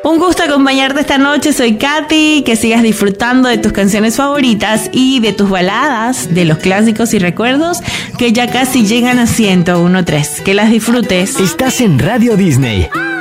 Un gusto acompañarte esta noche, soy Katy, que sigas disfrutando de tus canciones favoritas y de tus baladas, de los clásicos y recuerdos que ya casi llegan a 101.3. Que las disfrutes. Estás en Radio Disney.